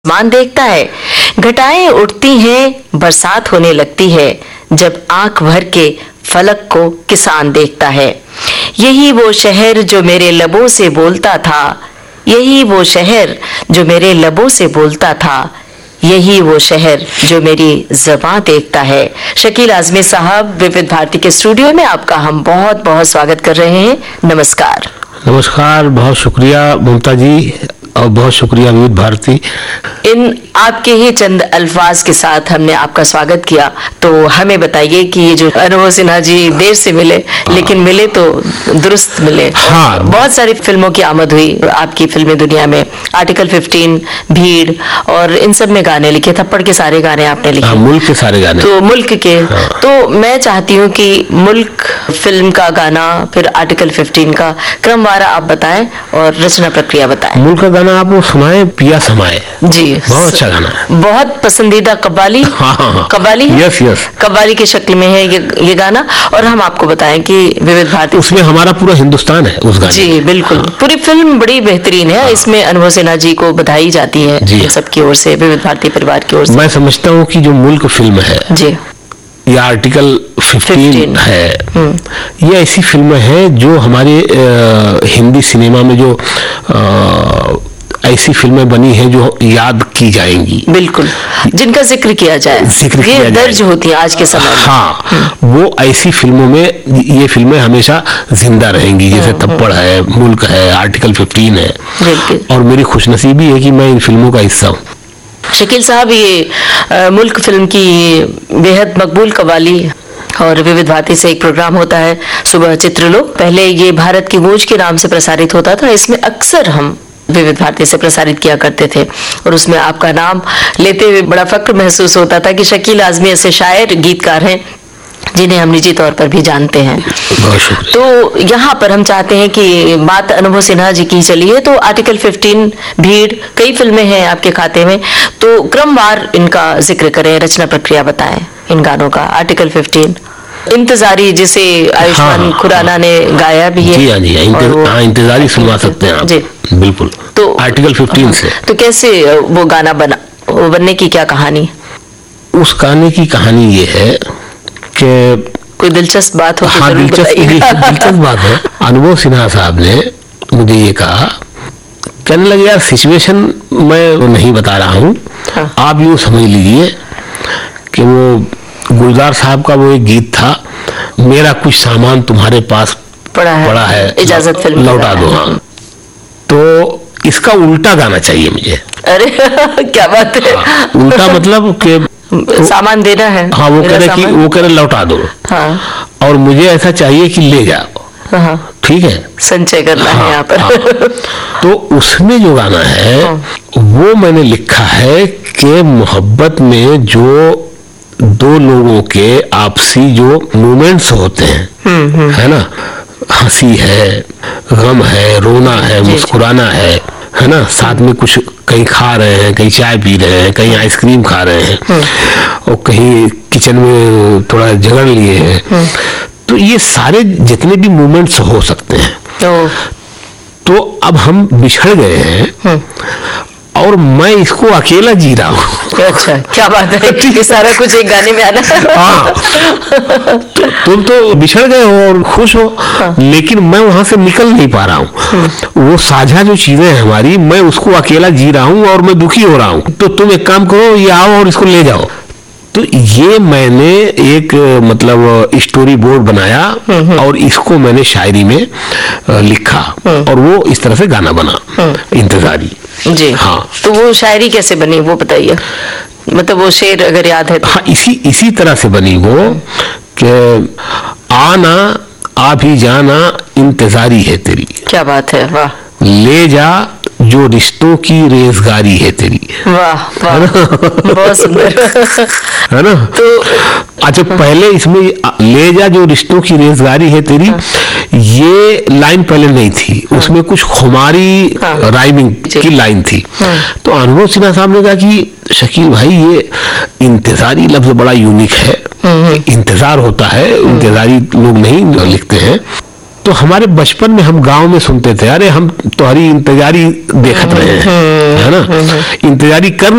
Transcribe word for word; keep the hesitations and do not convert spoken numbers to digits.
आसमान देखता है, घटाएं उठती हैं, बरसात होने लगती है, जब आंख भर के फलक को किसान देखता है। यही वो शहर जो मेरे लबों से बोलता था, यही वो शहर जो मेरे लबों से बोलता था, यही वो शहर जो मेरी ज़बां देखता है। शकील आज़मी साहब, विविध भारती के स्टूडियो में आपका हम बहुत बहुत स्वागत कर रहे हैं। नमस्कार। नमस्कार, बहुत शुक्रिया ममता जी और बहुत शुक्रिया विविध भारती। इन आपके ही चंद अल्फाज के साथ हमने आपका स्वागत किया, तो हमें बताइए कि ये जो अनुभव सिन्हा जी देर से मिले, लेकिन मिले तो दुरुस्त मिले। हाँ, बहुत सारी फिल्मों की आमद हुई आपकी फिल्मी दुनिया में। आर्टिकल फिफ्टीन, भीड़ और इन सब में गाने लिखे, थप्पड़ के सारे गाने आपने लिखे। हाँ, मुल्क के सारे गाने। तो मुल्क के हाँ। तो मैं चाहती हूँ कि मुल्क फिल्म का गाना, फिर आर्टिकल फिफ्टीन का क्रमवार आप बताएं और रचना प्रक्रिया बताएं। मुल्क का गाना आपको सुनाए, पिया समाए। जी, बहुत अच्छा गाना है, बहुत पसंदीदा। कव्वाली। हाँ, हाँ, हाँ। कव्वाली है? यस यस कव्वाली की शक्ल में है ये ये गाना। और हम आपको बताएं कि विविध भारती उसमें हमारा पूरा हिंदुस्तान है उस गाने। जी बिल्कुल, पूरी फिल्म बड़ी बेहतरीन है। इसमें अनुभव सिन्हा जी को बधाई जाती है जी। सबकी ओर से, विविध भारती परिवार की ओर से। मैं समझता हूँ कि जो मुल्क फिल्म है जी, ये आर्टिकल फिफ्टीन फिफ्टीन है, ये ऐसी फिल्म है जो हमारे आ, हिंदी सिनेमा में जो आ, ऐसी फिल्में बनी हैं जो याद की जाएंगी, बिल्कुल, जिनका जिक्र किया जाए, जिक्र किया ये जाए। दर्ज होती है आज के समय में। हाँ, वो ऐसी फिल्मों में ये फिल्में हमेशा जिंदा रहेंगी, जैसे थप्पड़ है, मुल्क है, आर्टिकल फिफ्टीन है। बिल्कुल। और मेरी खुशनसीबी है कि मैं इन फिल्मों का हिस्सा हूँ। शकील साहब, ये आ, मुल्क फिल्म की बेहद मकबूल कव्वाली और विविध भारती से एक प्रोग्राम होता है सुबह चित्रलोक। पहले ये भारत की गूंज के नाम से प्रसारित होता था। इसमें अक्सर हम विविध भारती से प्रसारित किया करते थे और उसमें आपका नाम लेते हुए बड़ा फक्र महसूस होता था कि शकील आज़मी ऐसे शायर, गीतकार हैं जिन्हें हम निजी तौर पर भी जानते हैं। बहुत शुक्रिया। तो यहाँ पर हम चाहते हैं कि बात अनुभव सिन्हा जी की चली है, तो आर्टिकल फिफ्टीन, भीड़, कई फिल्में हैं आपके खाते में, तो क्रमवार इनका जिक्र करें, रचना प्रक्रिया बताएं इन गानों का। आर्टिकल फिफ्टीन, इंतजारी, जिसे आयुष्मान हाँ, खुराना ने गाया भी है। जी हाँ जी, इंत, वो, हाँ, इंतजारी सुनवा सकते हैं आप। जी बिल्कुल। तो आर्टिकल फिफ्टीन से तो कैसे वो गाना बना, वो बनने की क्या कहानी? उस गाने की कहानी ये है कि कोई दिलचस्प बात हो तो हाँ, जरूर दिलचस्प बताइएगा। दिलचस्प बात है। अनुभव सिन्हा साहब ने मुझे ये कहा, कहने लगे यार सिचुएशन मैं नहीं बता रहा हूँ, हाँ। आप यूँ समझ लीजिए कि वो गुलजार साहब का वो एक गीत था, मेरा कुछ सामान तुम्हारे पास पड़ा है, पड़ा है, इजाजत फिल्म लौटा दो। हाँ, तो इसका उल्टा गाना चाहिए मुझे। अरे क्या बात है। हाँ, उल्टा मतलब कि तो, सामान देना है। हाँ, वो कह रहे कि वो कह रहे लौटा दो। हाँ, और मुझे ऐसा चाहिए कि ले जाओ। हाँ, ठीक है, संचय करना हाँ, है यहाँ पर। हाँ। तो उसमें जो गाना है, हाँ। वो मैंने लिखा है कि मोहब्बत में जो दो लोगों के आपसी जो मोमेंट्स होते हैं, है ना, हंसी है, गम है, रोना है, मुस्कुराना है है ना, साथ में कुछ कहीं खा रहे हैं, कहीं चाय पी रहे हैं, कहीं आइसक्रीम खा रहे हैं और कहीं किचन में थोड़ा झगड़ लिए हैं, तो ये सारे जितने भी मोमेंट्स हो सकते हैं, तो, तो अब हम बिछड़ गए हैं और मैं इसको अकेला जी रहा हूँ। अच्छा, क्या बात है कि सारा कुछ एक गाने में आना। हाँ, तो, तुम तो बिछड़ गए हो और खुश हो, हाँ। लेकिन मैं वहां से निकल नहीं पा रहा हूँ। वो साझा जो चीजें हैं हमारी, मैं उसको अकेला जी रहा हूँ और मैं दुखी हो रहा हूँ। तो तुम एक काम करो, ये आओ और इसको ले जाओ। तो ये मैंने एक मतलब स्टोरी बोर्ड बनाया और इसको मैंने शायरी में लिखा और वो इस तरह से गाना बना, इंतजारी। जी हाँ, तो वो शायरी कैसे बनी वो बताइए, मतलब वो शेर अगर याद है तो। हाँ, इसी इसी तरह से बनी वो कि आना आ भी जाना इंतजारी है तेरी, क्या बात है, वाह। ले जा जो रिश्तों की रेजगारी है तेरी, वाह वाह, बहुत सुंदर। है ना। तो अच्छा, पहले इसमें ले जा जो रिश्तों की रेजगारी है तेरी, ये लाइन पहले नहीं थी, उसमें कुछ खुमारी राइमिंग की लाइन थी। तो अनुभव सिन्हा साहब ने कहा कि शकील भाई, ये इंतजारी लफ्ज बड़ा यूनिक है, इंतजार होता है, इंतजारी लोग नहीं लिखते हैं। तो हमारे बचपन में हम गांव में सुनते थे, अरे हम तुम्हारी इंतजारी देखत रहे हैं, है ना, इंतजारी कर